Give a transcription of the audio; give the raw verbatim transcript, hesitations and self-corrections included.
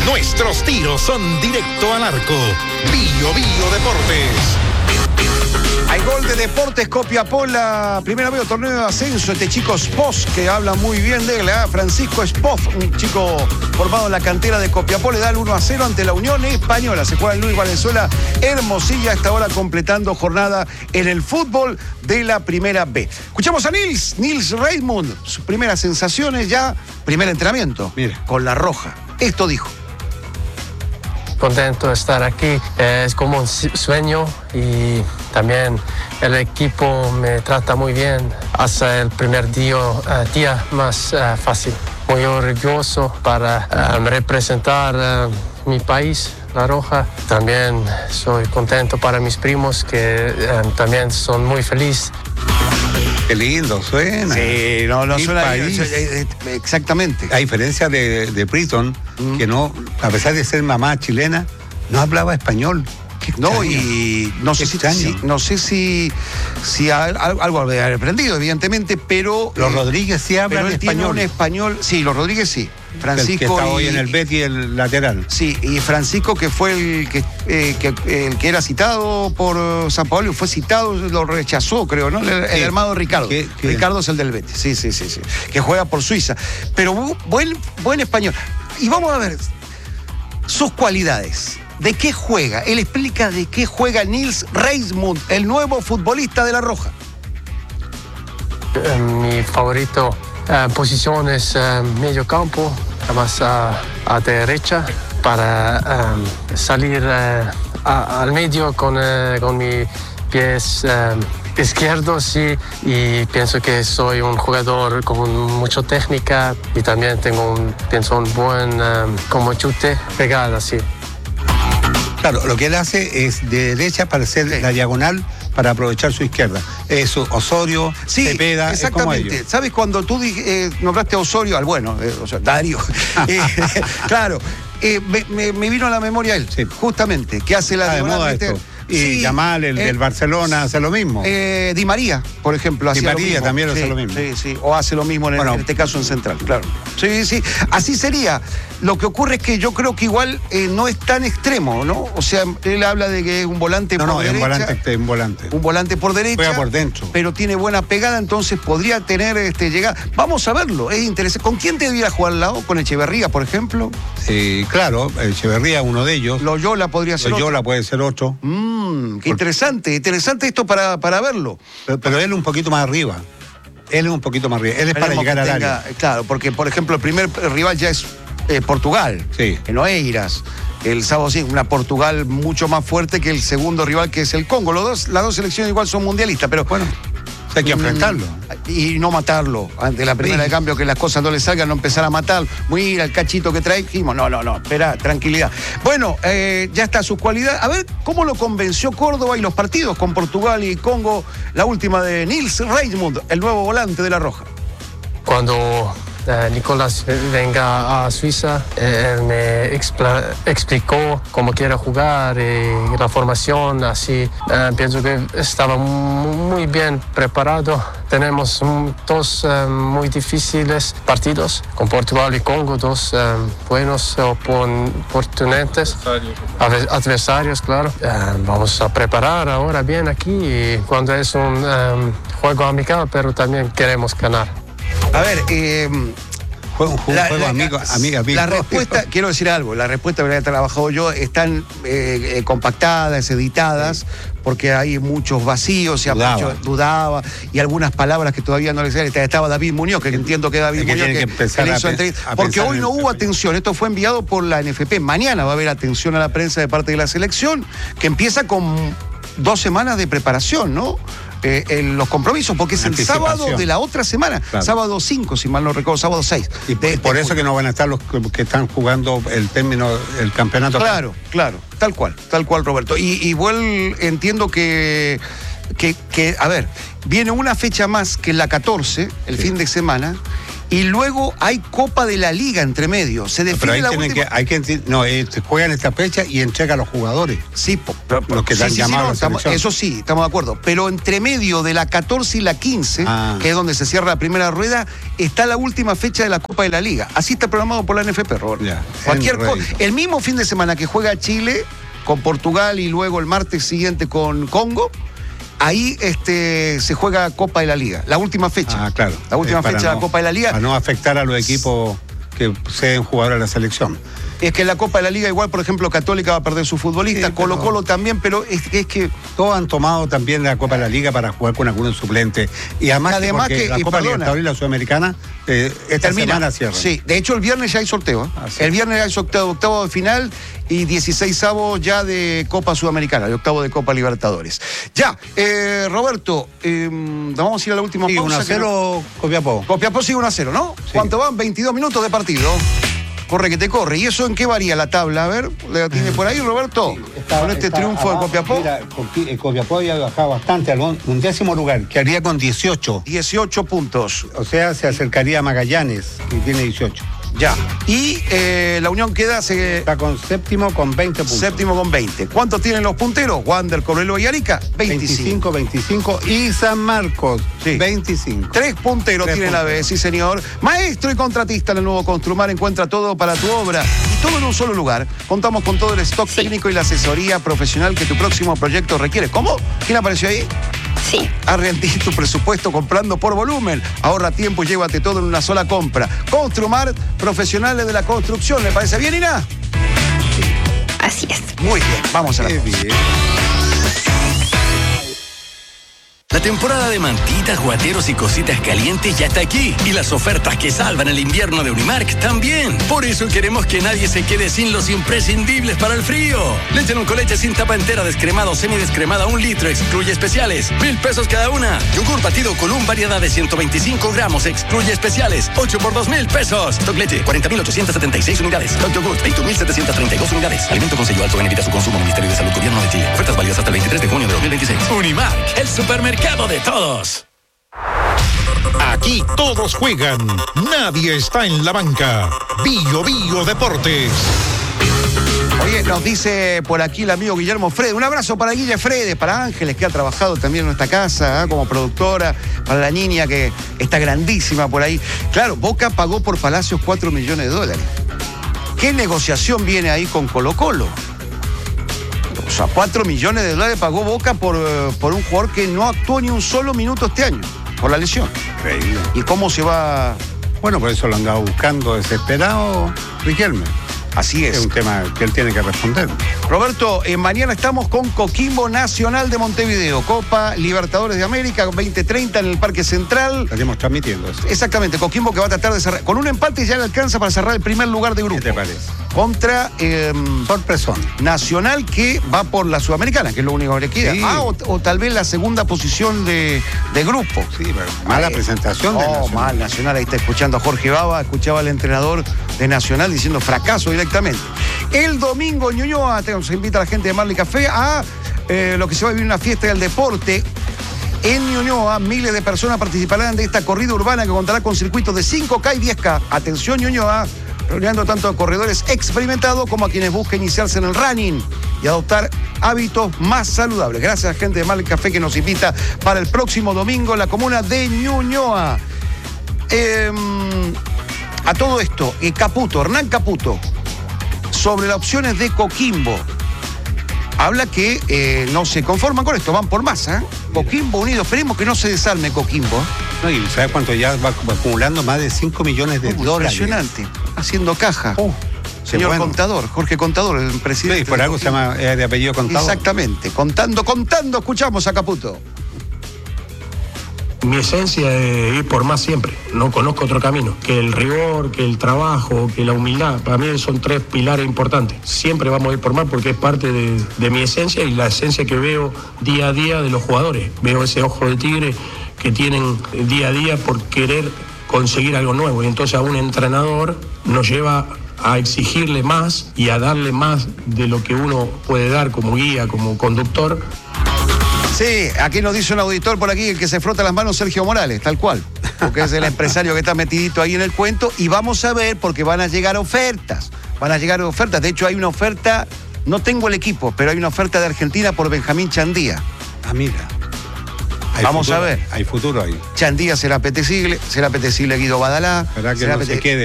Nuestros tiros son directo al arco. Bio Bio Deportes. Hay gol de Deportes Copiapó, la primera vez torneo de ascenso. Este chico Spoz, que habla muy bien de él, ¿eh? Francisco Spoz, un chico formado en la cantera de Copiapó, le da el uno a cero ante la Unión Española. Se juega en Luis Valenzuela, Hermosilla, hasta ahora completando jornada en el fútbol de la primera B. Escuchamos a Nils, Nils Reismund, sus primeras sensaciones ya, primer entrenamiento, Mire. con la Roja. Esto dijo. Contento de estar aquí, eh, es como un sueño y también el equipo me trata muy bien, hace el primer día, uh, día más uh, fácil. Muy orgulloso para uh, representar uh, mi país, La Roja. También soy contento para mis primos que uh, también son muy felices. Qué lindo suena. Sí, no, no Mi suena país. exactamente. A diferencia de, de Britton, mm. que no, a pesar de ser mamá chilena, no hablaba español. Qué no, y no sé, si, si, no sé si, si algo había aprendido, evidentemente, pero... Los eh, Rodríguez sí hablan pero él español. Tiene un español, sí, los Rodríguez sí. Francisco el que está y, hoy en el Betis, el lateral. Sí, y Francisco, que fue el que, eh, que, el que era citado por San Pablo, fue citado, lo rechazó, creo, ¿no? El, el hermano de Ricardo. ¿Qué, qué? Ricardo es el del Betis, sí, sí, sí, sí. Que juega por Suiza. Pero buen, buen español. Y vamos a ver sus cualidades. ¿De qué juega? Él explica de qué juega Nils Reismund, el nuevo futbolista de La Roja. Mi favorito uh, posición es uh, medio campo, más a, a derecha, para um, salir uh, a, al medio con, uh, con mis pies um, izquierdos, sí, y pienso que soy un jugador con mucha técnica y también tengo un, pienso un buen um, como chute pegada, sí. Claro, lo que él hace es de derecha para hacer sí. la diagonal para aprovechar su izquierda. Eso, Osorio, sí, Cepeda, exactamente. Es como ellos. ¿Sabes cuando tú eh, nombraste a Osorio, al bueno, eh, o sea, Dario? eh, claro, eh, me, me, me vino a la memoria él, sí. justamente, que hace la ah, diagonal. De moda esto. Y sí, Yamal, el eh, del Barcelona, hace lo mismo. Eh, Di María, por ejemplo, Di hacía María lo mismo. también sí, hace lo mismo. Sí, sí, o hace lo mismo en, bueno, el, en este caso en Central, claro. Sí, sí, así sería. Lo que ocurre es que yo creo que igual eh, no es tan extremo, ¿no? O sea, él habla de que es un volante no, por no, derecha. No, no, es un volante. Un volante por derecha. Juega por dentro. Pero tiene buena pegada, entonces podría tener este, llegada. Vamos a verlo, es interesante. ¿Con quién te debiera jugar al lado? ¿Con Echeverría, por ejemplo? Sí, claro, Echeverría uno de ellos. Loyola podría ser Loyola otro. puede ser otro. Mmm, qué interesante, interesante esto para, para verlo. Pero, pero él un poquito más arriba. Él es un poquito más arriba. Él es para llegar al tenga, área. Claro, porque, por ejemplo, el primer rival ya es eh, Portugal. Sí. En Oeiras. El sábado sí, una Portugal mucho más fuerte que el segundo rival, que es el Congo. Los dos, las dos selecciones igual son mundialistas, pero bueno, hay que enfrentarlo. Y no matarlo. Ante la primera sí. de cambio, que las cosas no le salgan, no empezar a matar. Mira el cachito que trae. Dijimos, no, no, no, espera, tranquilidad. Bueno, eh, ya está su cualidad. A ver cómo lo convenció Córdoba y los partidos con Portugal y Congo. La última de Nils Reismund, el nuevo volante de La Roja. Cuando Uh, Nicolás venga a Suiza, eh, él me expla- explicó cómo quiere jugar y la formación, así uh, pienso que estaba muy bien preparado. Tenemos um, dos uh, muy difíciles partidos con Portugal y Congo, dos um, buenos opon- oportunidades, Adver- adversarios, claro. Uh, vamos a preparar ahora bien aquí y cuando es un um, juego amical, pero también queremos ganar. A ver, eh, juego, juego, la, juego la, amigo, amigo, amigo. La respuesta, quiero decir algo, la respuesta que he trabajado yo están eh, eh, compactadas, editadas, sí. porque hay muchos vacíos, dudaba. Mucho, dudaba, y algunas palabras que todavía no les salen. Estaba David Muñoz, que entiendo que David que Muñoz, que, que, que le hizo entre... porque hoy no hubo atención, esto fue enviado por la N F P. Mañana va a haber atención a la prensa de parte de la selección, que empieza con dos semanas de preparación, ¿no? Eh, en los compromisos, porque es el sábado de la otra semana, claro. sábado cinco, si mal no recuerdo, sábado seis. Y de, por de eso que no van a estar los que, que están jugando el término, el campeonato. Claro, acá. claro, tal cual, tal cual, Roberto. Y igual entiendo que, que, que, a ver, viene una fecha más que la catorce, el sí. fin de semana, y luego hay Copa de la Liga entre medio. Se define Pero ahí la tienen última... que, hay que, no, eh, se juegan esta fecha y entrega a los jugadores. Sí, po, pero, Los que sí, están sí, sí, llamados no, a la estamos- selección. eso sí, estamos de acuerdo. Pero entre medio de la catorce y la quince, Ah. que es donde se cierra la primera rueda, está la última fecha de la Copa de la Liga. Así está programado por la N F P, Robert. Ya, Cualquier en co- rédito. El mismo fin de semana que juega Chile con Portugal y luego el martes siguiente con Congo, ahí este, se juega Copa de la Liga, la última fecha. Ah, claro. La última Eh, para fecha de la no- Copa de la Liga. Para no afectar a los equipos que ceden jugadores a la selección. Es que en la Copa de la Liga igual, por ejemplo, Católica va a perder su futbolista, Sí, Colo pero- Colo también, pero es, es que... Todos han tomado también la Copa de la Liga para jugar con algunos suplentes. Y además, Además que, porque que- la y Copa perdona. Libertadores y la Sudamericana eh, esta Termina. semana cierran. Sí, de hecho el viernes ya hay sorteo. ¿eh? Ah, sí. El viernes hay sorteo de octavo de final y dieciseisavo ya de Copa Sudamericana, de octavo de Copa Libertadores. Ya, eh, Roberto, eh, nos vamos a ir a la última Sí, pausa. uno a que cero Copiapó. no- Copiapó sigue uno a cero, ¿no? ¿Cuánto van? veintidós minutos de partido. Corre que te corre. ¿Y eso en qué varía la tabla? A ver, ¿la tiene por ahí, Roberto? Está- Con este está triunfo de abajo. Copiapó. Mira, Copi- el Copiapó había bajado bastante al on- un décimo lugar, que haría con dieciocho. dieciocho puntos. O sea, se acercaría a Magallanes, que tiene dieciocho. Ya. Y eh, la Unión queda se- Está con séptimo con veinte puntos. séptimo con veinte. ¿Cuántos tienen los punteros? Wander, Cobreloa y Arica. veinticinco. veinticinco, veinticinco. Y San Marcos, Sí. veinticinco. Tres punteros Tres tiene la B, punteros. sí señor. Maestro y contratista en el nuevo Construmar encuentra todo para tu obra y todo en un solo lugar. Contamos con todo el stock técnico y la asesoría profesional que tu próximo proyecto requiere. ¿Cómo? ¿Quién apareció ahí? Sí. Arrendir tu presupuesto comprando por volumen. Ahorra tiempo y llévate todo en una sola compra. Construmar, profesionales de la construcción. ¿Le parece bien, Ina? Así es. Muy bien, vamos a la Qué pausa. bien. La temporada de mantitas, guateros y cositas calientes ya está aquí. Y las ofertas que salvan el invierno de Unimark también. Por eso queremos que nadie se quede sin los imprescindibles para el frío. Leche en coleche sin tapa entera, descremado o semidescremada, un litro, excluye especiales. Mil pesos cada una. Yogur batido con un variedad de ciento veinticinco gramos, excluye especiales. ocho por dos mil pesos. Stock leche, cuarenta mil ochocientos setenta y seis unidades. Stock yogur, veinte mil setecientos treinta y dos unidades. Alimento con sello alto en evita su consumo. Ministerio de Salud, Gobierno de Chile. Ofertas válidas hasta el veintitrés de junio de dos mil veintiséis. Unimark, el supermercado de todos. Aquí todos juegan, nadie está en la banca. Bio Bio Deportes. Oye, nos dice por aquí el amigo Guillermo Fredes. Un abrazo para Guille Fredes, para Ángeles, que ha trabajado también en nuestra casa, ¿eh? Como productora, para la niña que está grandísima por ahí. Claro, Boca pagó por Palacios cuatro millones de dólares. ¿Qué negociación viene ahí con Colo Colo? O sea, cuatro millones de dólares pagó Boca por, eh, por un jugador que no actuó ni un solo minuto este año, por la lesión. Increíble. ¿Y cómo se va? Bueno, por eso lo han andado buscando desesperado Riquelme. Así Es es. un tema que él tiene que responder. Roberto, eh, mañana estamos con Coquimbo Nacional de Montevideo, Copa Libertadores de América, veinte treinta en el Parque Central. Estaríamos transmitiendo eso. Exactamente, Coquimbo que va a tratar de cerrar. Con un empate ya le alcanza para cerrar el primer lugar de grupo. ¿Qué te parece? Contra eh, Sorpresón. Nacional, que va por la Sudamericana, que es lo único que le queda. Sí. Ah, o, o tal vez la segunda posición de, de grupo. Sí, pero mala Eh, presentación de Oh, Nacional. mal, Nacional. Ahí está escuchando a Jorge Baba, escuchaba al entrenador de Nacional diciendo fracaso directamente. El domingo en Ñuñoa se invita a la gente de Marley Café a eh, lo que se va a vivir una fiesta del deporte. En Ñuñoa, miles de personas participarán de esta corrida urbana que contará con circuitos de cinco K y diez K. Atención, Ñuñoa, reuniendo tanto a corredores experimentados como a quienes busquen iniciarse en el running y adoptar hábitos más saludables. Gracias a la gente de Marley Café que nos invita para el próximo domingo en la comuna de Ñuñoa. Eh, a todo esto, eh, Caputo, Hernán Caputo, sobre las opciones de Coquimbo, habla que eh, no se conforman con esto, van por más, ¿eh? Coquimbo Unido, esperemos que no se desarme Coquimbo. No, y ¿sabes cuánto ya va acumulando? Más de cinco millones de Uh, dólares. impresionante, haciendo caja. Oh, Señor bueno. Contador, Jorge Contador, el presidente. Sí, por de algo se Coquimbo. llama eh, de apellido Contador. Exactamente, contando, contando, escuchamos a Caputo. Mi esencia es ir por más siempre, no conozco otro camino, que el rigor, que el trabajo, que la humildad, para mí son tres pilares importantes. Siempre vamos a ir por más porque es parte de, de mi esencia y la esencia que veo día a día de los jugadores. Veo ese ojo de tigre que tienen día a día por querer conseguir algo nuevo y entonces a un entrenador nos lleva a exigirle más y a darle más de lo que uno puede dar como guía, como conductor. Sí, aquí nos dice un auditor por aquí, el que se frota las manos, Sergio Morales, tal cual. porque es el empresario que está metidito ahí en el cuento, y vamos a ver porque van a llegar ofertas, van a llegar ofertas, de hecho hay una oferta, no tengo el equipo, pero hay una oferta de Argentina por Benjamín Chandía. Ah, mira. Hay Vamos futuro, a ver. Hay futuro ahí. Chandía será apetecible, será apetecible Guido Badalá. ¿Verdad que será no se apete- quede?